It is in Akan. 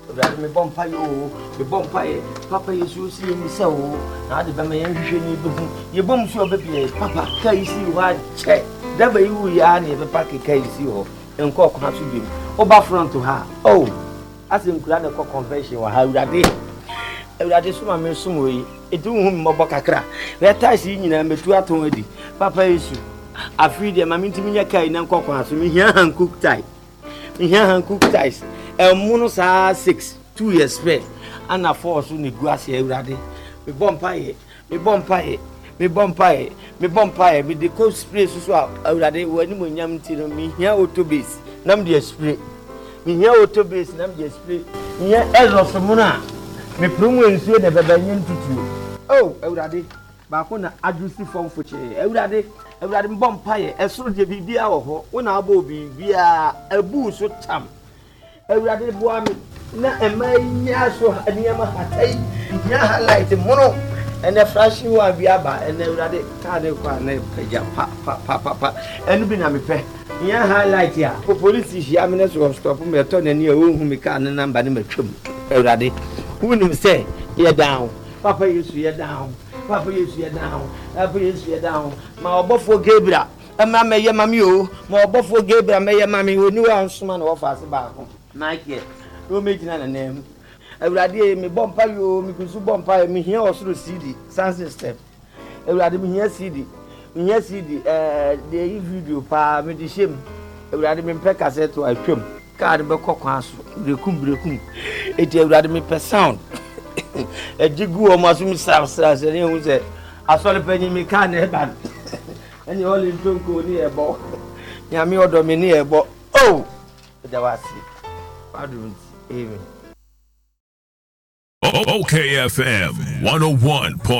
Awurade me bompa yo me bompa ye papa Yesu si ni se o na de be me yan hwehwe ni behu ye bom so obebie papa kai si wa che da ba yi wu ya na be papa kai si ho enko kwa so bim oba front ha oh asinkura na ko convention wa ha Awurade so ma me so mo yi edu hu me mobo kakra we taisi nyina metu aton adi papa Yesu afi de ma mintimi nya kai na nko kwa so me hia cook tie muno sa 6 2 years pay ana force ni guase Awurade me bompa ye me de co spray so Awurade wani mo nyam ti no me hia autobase nam de spray nya ezo so muno a me promo ensuo de baba nya ntutu oh Awurade ba ko na adusi form foche Awurade me bompa ye esoro de bibia wo ho wo na aba bibia abu so tam Awurade boa me na emanya so aniyama hatai nya highlight mono ene flash wa bia ba ene Awurade ka de kwa na peja pa enu bi na me pe nya highlight ya police hia me na so stop me to na ni a wo hu me ka na number ne matwam Awurade wonu say ye down papa Yesu ye down ma obofo Gabriel ama me ye mami o ma obofo Gabriel me ye mami oni wa nsoma na wo fa se ba ko Nike o me gina na nem Awurade me bompa yo me kusu bompa me hia osoro CD sound system Awurade me hia CD de video pa me di shem Awurade me pɛ cassette o atwam card be kokwan so brekum eti Awurade me pɛ sound ejigu o masu mi sa se hu se asole panyi mi ka na eba eni ole ntonko ni ebo nyame odo me ni ebo oh da wasi padum amen. OKFM 101.